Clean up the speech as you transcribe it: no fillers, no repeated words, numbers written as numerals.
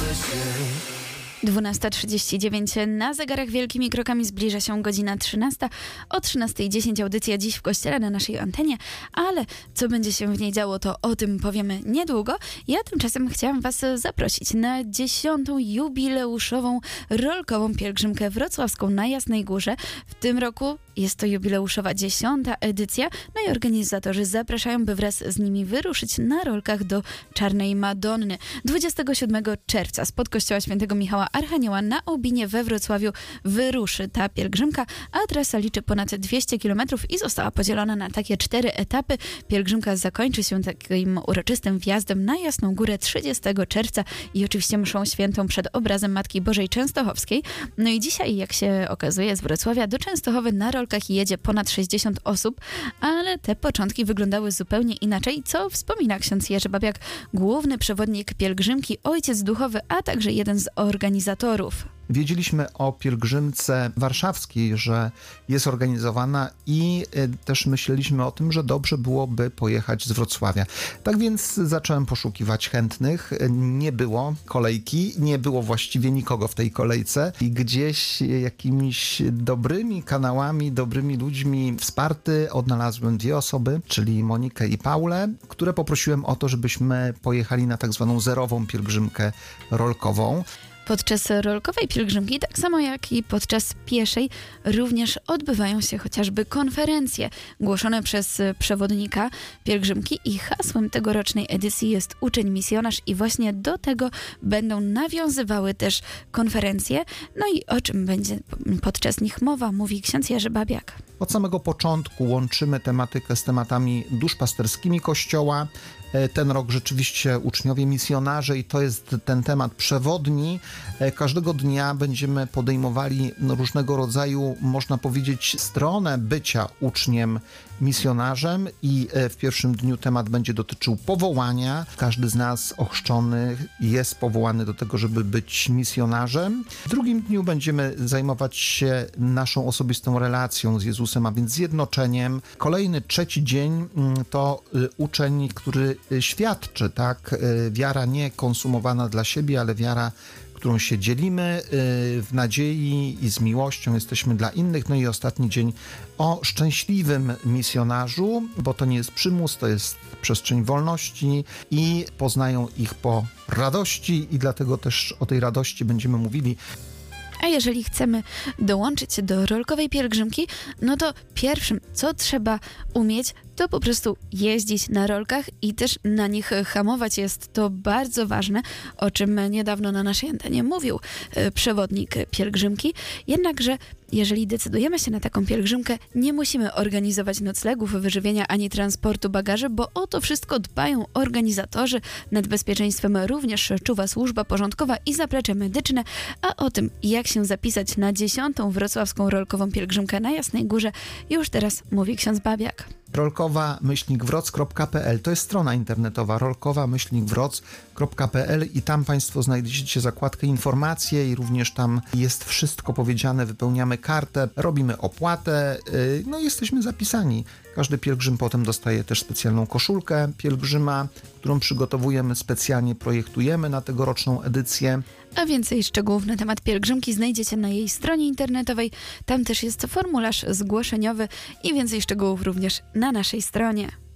12:39 na zegarach. Wielkimi krokami zbliża się godzina 13. O 13:10 audycja Dziś w Kościele na naszej antenie, ale co będzie się w niej działo, to o tym powiemy niedługo. Ja tymczasem chciałam Was zaprosić na 10. jubileuszową rolkową pielgrzymkę wrocławską na Jasnej Górze. W tym roku jest to jubileuszowa 10. edycja, no i organizatorzy zapraszają, by wraz z nimi wyruszyć na rolkach do Czarnej Madonny. 27 czerwca spod kościoła świętego Michała Archanioła na Obinie we Wrocławiu wyruszy ta pielgrzymka, a trasa liczy ponad 200 km i została podzielona na takie 4 etapy. Pielgrzymka zakończy się takim uroczystym wjazdem na Jasną Górę 30 czerwca i oczywiście mszą świętą przed obrazem Matki Bożej Częstochowskiej. No i dzisiaj, jak się okazuje, z Wrocławia do Częstochowy na rolkach jedzie ponad 60 osób, ale te początki wyglądały zupełnie inaczej, co wspomina ksiądz Jerzy Babiak, główny przewodnik pielgrzymki, ojciec duchowy, a także jeden z organizatorów. Wiedzieliśmy o pielgrzymce warszawskiej, że jest organizowana i też myśleliśmy o tym, że dobrze byłoby pojechać z Wrocławia. Tak więc zacząłem poszukiwać chętnych. Nie było kolejki, nie było właściwie nikogo w tej kolejce i gdzieś jakimiś dobrymi kanałami, dobrymi ludźmi wsparty odnalazłem 2 osoby, czyli Monikę i Paulę, które poprosiłem o to, żebyśmy pojechali na tak zwaną zerową pielgrzymkę rolkową. Podczas rolkowej pielgrzymki, tak samo jak i podczas pieszej, również odbywają się chociażby konferencje głoszone przez przewodnika pielgrzymki i hasłem tegorocznej edycji jest uczeń misjonarz i właśnie do tego będą nawiązywały też konferencje. No i o czym będzie podczas nich mowa, mówi ksiądz Jerzy Babiak. Od samego początku łączymy tematykę z tematami duszpasterskimi Kościoła. Ten rok rzeczywiście uczniowie misjonarze i to jest ten temat przewodni. Każdego dnia będziemy podejmowali różnego rodzaju, można powiedzieć, stronę bycia uczniem misjonarzem i w pierwszym dniu temat będzie dotyczył powołania. Każdy z nas ochrzczony jest powołany do tego, żeby być misjonarzem. W drugim dniu będziemy zajmować się naszą osobistą relacją z Jezusem, a więc zjednoczeniem. Kolejny, trzeci dzień to uczeń, który świadczy, tak? Wiara nie konsumowana dla siebie, ale wiara, którą się dzielimy w nadziei i z miłością jesteśmy dla innych. No i ostatni dzień o szczęśliwym misjonarzu, bo to nie jest przymus, to jest przestrzeń wolności i poznają ich po radości i dlatego też o tej radości będziemy mówili. A jeżeli chcemy dołączyć do rolkowej pielgrzymki, no to pierwszym, co trzeba umieć, to po prostu jeździć na rolkach i też na nich hamować. Jest to bardzo ważne, o czym niedawno na naszej antenie mówił przewodnik pielgrzymki. Jednakże jeżeli decydujemy się na taką pielgrzymkę, nie musimy organizować noclegów, wyżywienia ani transportu bagaży, bo o to wszystko dbają organizatorzy. Nad bezpieczeństwem również czuwa służba porządkowa i zaplecze medyczne. A o tym, jak się zapisać na 10. wrocławską rolkową pielgrzymkę na Jasnej Górze, już teraz mówi ksiądz Babiak. rolkowa-wroc.pl to jest strona internetowa rolkowa-wroc.pl i tam Państwo znajdziecie zakładkę informacje i również tam jest wszystko powiedziane, wypełniamy kartę, robimy opłatę, no i jesteśmy zapisani. Każdy pielgrzym potem dostaje też specjalną koszulkę pielgrzyma, którą przygotowujemy specjalnie, projektujemy na tegoroczną edycję. A więcej szczegółów na temat pielgrzymki znajdziecie na jej stronie internetowej. Tam też jest formularz zgłoszeniowy i więcej szczegółów również na naszej stronie.